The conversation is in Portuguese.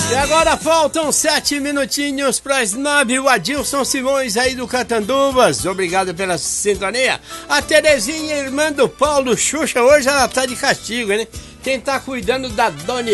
E agora faltam 7 minutinhos para as 9. O Adilson Simões aí do Catanduvas. Obrigado pela sintonia. A Terezinha, irmã do Paulo Xuxa, hoje ela tá de castigo, né? Quem tá cuidando da Dona